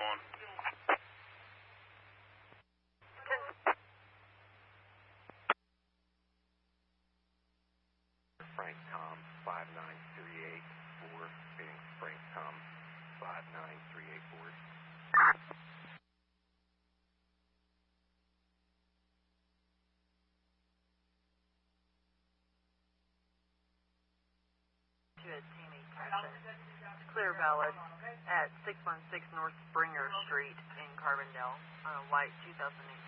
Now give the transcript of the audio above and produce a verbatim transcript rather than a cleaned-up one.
one. Frank Tom five nine three eight four, Phoenix Frank Tom five nine three eight four. To a Tammy Cashin. Clear valid at six one six North Springer Street in Carbondale on a white two thousand eight